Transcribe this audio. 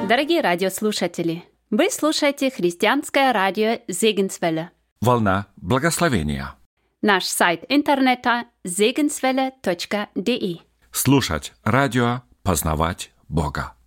Дорогие радиослушатели, вы слушаете христианское радио Segenswelle. Волна благословения. Наш сайт интернета segenswelle.de. Слушать радио, познавать Бога.